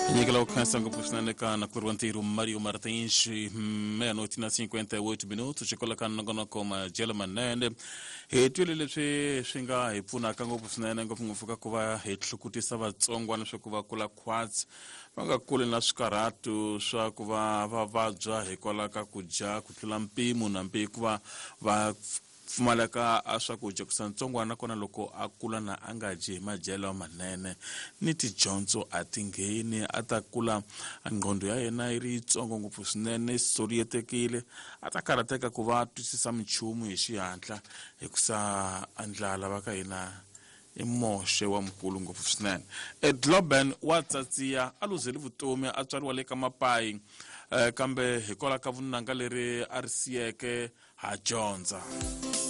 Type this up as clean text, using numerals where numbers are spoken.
Nyekela ukhansa ngopusnane kana kurwantiru Mario Martins meia-noite na 58 minutos chikola kana ngona koma jela manene hetwile leswi swi nga hi pfunaka ngopusnane ngopfu ka ku va hi hlukutisa vatsongwana swa ku va kula khwatsi va nga kuli na swikarhatu swa ku va vabya hikwalaho ka ku dya ku tlula mpimo nambe ku va pfumaleka a swakudya kusa ntsongwana kona loko a kula na a nga dyi hi madyelo manene ni tidyondzo a ti ngheni a ta kula ngqondo ya yena yi ri yitsongo ngopfu swinene soriyetekile a ta karhateka ku va twisisa minchumu hi xihatla hikusa andlala va ka hina i moxe wa mkulu ngopfu swinene Edloben wa tsatsiya a luzeli vutomi a tswariwa le ka Mapayi kambe hikwalaho ka vunanga leri a ri siyeke ha dyondza